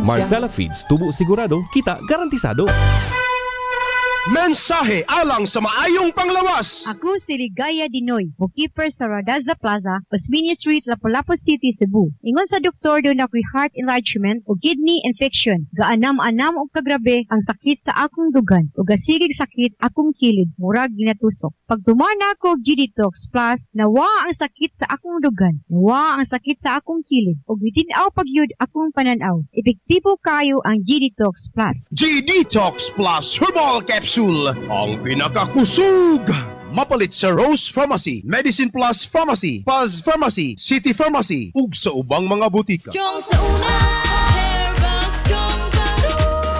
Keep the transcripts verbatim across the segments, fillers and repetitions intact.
Marcella Feeds, tubo sigurado, kita garantisado. Mensahe alang sa maayong panglawas. Ako si Ligaya Dinoy, bookkeeper sa Radaza Plaza, Osmeña Street, Lapu-Lapu City, Cebu. Ingon sa doktor doon ako'y heart enlargement o kidney infection. Gaanam-anam o kagrabe ang sakit sa akong dugan o gasigig sakit akong kilid, murag ginatusok. Pag tumana ako G Detox Plus, nawa ang sakit sa akong dugan, nawa ang sakit sa akong kilid o bitinaw pagyud akong pananaw. Epektibo kayo ang G Detox Plus. G Detox Plus Herbal Capsule, ang pinakakusog. Mapalit sa Rose Pharmacy, Medicine Plus Pharmacy, Paz Pharmacy, City Pharmacy, ug sa ubang mga butika. Strong sa una, Herbal Strong Garo.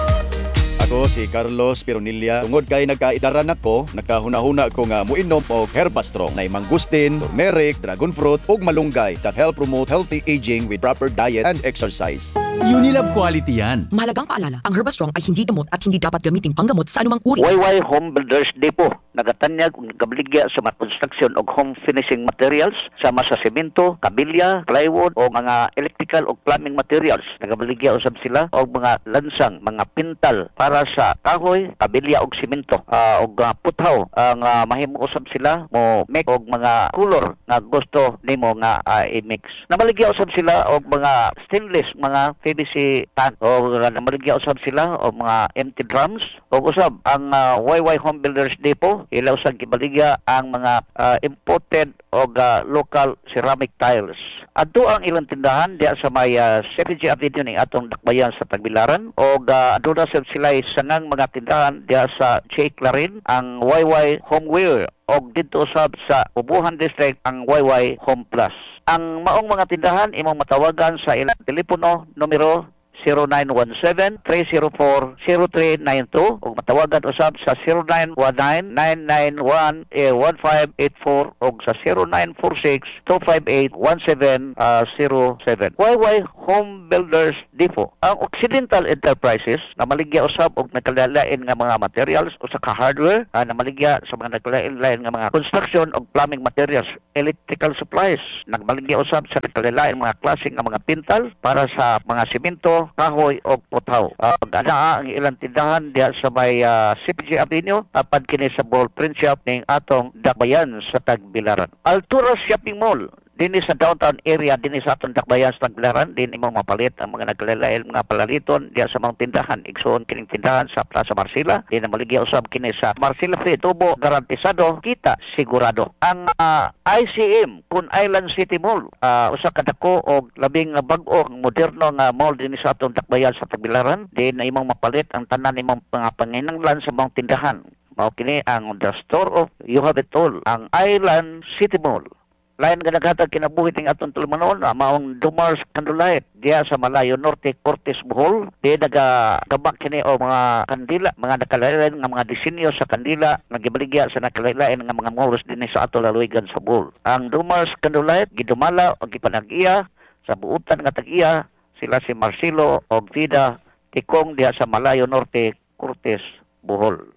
Ako si Carlos Pironilla. Tungod kay nagkaidaran ako, nagkahuna-huna ko nga muinom og Herbastrong na mangustin, turmeric, dragon fruit ug malunggay that help promote healthy aging with proper diet and exercise. Unilab quality yan. Mahalagang paalala, ang Herbastrong ay hindi gamot at hindi dapat gamiting panggamot sa anumang uri. Y Y Home Builders Depot, nagatanyag ug nagabligya sa mga construction og home finishing materials sama sa semento, kabilya, plywood o mga electrical o plumbing materials. Nagabligya usab sila og mga lansang, mga pintal para sa kahoy, kabilya og semento, uh, og uh, puthaw ang uh, mahimo usab sila mo make og mga color nga gusto nimo nga uh, i-mix. Namaligya usab sila og mga stainless, mga P V C tan o namaligya usab sila o mga empty drums o usab ang uh, Y Y Home Builders Depot ilaw sa gibaligya ang mga uh, imported o uh, local ceramic tiles. Adto ang ilang tindahan diya sa may uh, C P G Avenue ning atong dakbayan sa Tagbilaran o uh, adto na sila sangang mga tindahan diya sa J. Clarin ang Y Y Homeware o dito usab sa Ubuhan District ang Y Y Home Plus. Ang maong mga tindahan imong matawagan sa ilang telepono numero zero nine one seven, three zero four, zero three nine two o matawagan usab sa zero nine one nine, nine nine one, one five eight four o sa zero nine four six, two five eight, one seven zero seven. Y Y Home Builders Depot. Ang Occidental Enterprises na maligya usab og nagkalalain nga mga materials o sa ka-hardware uh, na maligya sa mga nagkalalain nga mga construction o plumbing materials, electrical supplies. Nagmaligya usab sa nagkalalain mga klase nga mga pintal para sa mga simento, kahoy o puthaw. Uh, Gana ang ilang tindahan diya sa may uh, C P G Avenue apad kini sa Ball Print Shop ning atong dakbayan sa Tagbilaran. Altura Shopping Mall dinhi sa downtown area dinhi sa atong dakbayan sa Tagbilaran din imong mapalit ang mga naglalay mga palaliton diya sa mga tindahan igsoon kining tindahan sa Plaza Marcela din na maligya usab kini sa Marcela Free tubo garantisado kita sigurado. Ang uh, I C M Kun Island City Mall uh, usa ka dako og labing bag-o moderno nga mall dinhi sa atong dakbayan sa Tagbilaran din na imong mapalit ang tanan imong mga panginahanglan sa mga tindahan. Mao kini ang The Store of You Have It All, ang Island City Mall. Lain nga naghatag kinabuhi ning atong tulumanon maong Dumars Candlelight diya sa Malayo Norte, Cortes, Bohol. Di naga kabak kini o mga kandila, mga nakalain nga mga disenyo sa kandila nagibaligya sa nakalain nga mga malls dinhi sa ato laluigan sa Bohol. Ang Dumars Candlelight gidumala og gipanag-iya sa buutan nga tag-iya sila si Marcelo og Vida Tikong diya sa Malayo Norte, Cortes, Bohol.